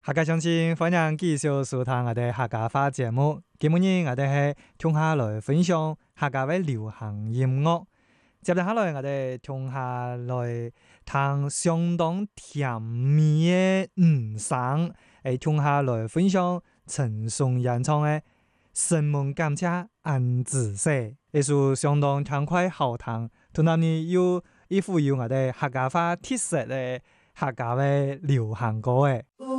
客家乡亲，欢迎继续收聽我哋客家話節目。今日我哋係聽下來分享客家嘅流行音樂。接下來我哋聽下來聽相當甜美嘅聲，聽下來分享陳松演唱嘅《神門感謝安子社》，一首相當輕快好聽，同埋呢有一副有我哋客家話特色嘅客家嘅流行歌嘅。